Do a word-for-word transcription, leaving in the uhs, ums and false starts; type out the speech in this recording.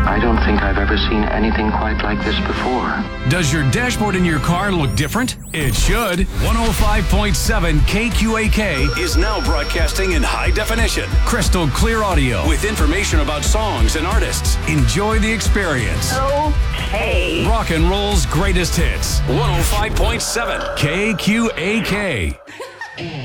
I don't think I've ever seen anything quite like this before. Does your dashboard in your car look different? It should. one oh five point seven K Q A K is now broadcasting in high definition, crystal clear audio with information about songs and artists. Enjoy the experience. Okay. Rock and roll's greatest hits. one oh five point seven K Q A K.